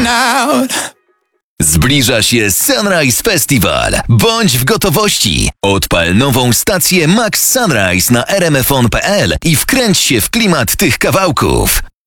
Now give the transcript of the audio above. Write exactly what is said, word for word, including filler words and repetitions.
out. Zbliża się Sunrise Festival. Bądź w gotowości. Odpal nową stację Max Sunrise na r m f on kropka p l i wkręć się w klimat tych kawałków.